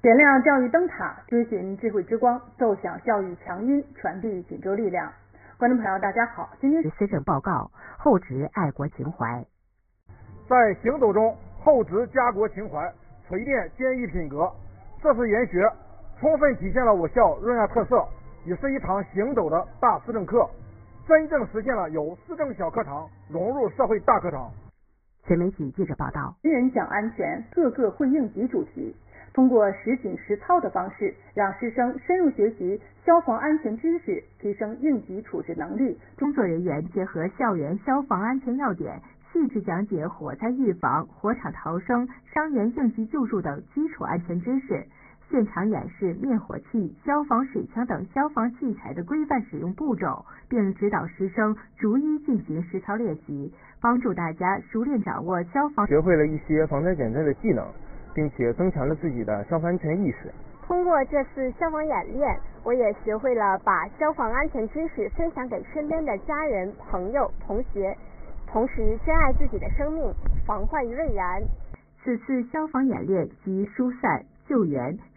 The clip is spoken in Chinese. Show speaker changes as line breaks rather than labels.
点亮教育灯塔，追寻智慧之光，奏响教育强音，传递锦州力量。观众朋友，大家好，今天是
施政报告，厚植爱国情怀。
在行走中厚植家国情怀，锤炼坚毅品格。这次研学充分体现了我校润爱特色，也是一堂行走的大施政课，真正实现了由施政小课堂融入社会大课堂。
全媒体记者报道，
新人讲安全，个个会应急主题。通过实景实操的方式，让师生深入学习消防安全知识，提升应急处置能力。
工作人员结合校园消防安全要点，细致讲解火灾预防、火场逃生、伤员应急救助等基础安全知识，现场演示灭火器、消防水枪等消防器材的规范使用步骤，并指导师生逐一进行实操练习，帮助大家熟练掌握消防，
学会了一些防灾减灾的技能，并且增强了自己的消防安全意识。
通过这次消防演练，我也学会了把消防安全知识分享给身边的家人、朋友、同学，同时珍爱自己的生命，防患于未然。
此次消防演练集疏散、救援、